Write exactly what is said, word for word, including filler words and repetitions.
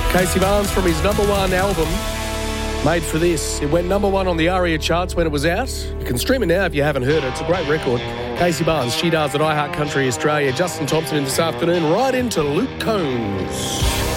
Casey Barnes from his number one album, Made for This. It went number one on the ARIA charts when it was out. You can stream it now if you haven't heard it. It's a great record. Casey Barnes, She Does at iHeart Country Australia. Justin Thompson in this afternoon, right into Luke Combs.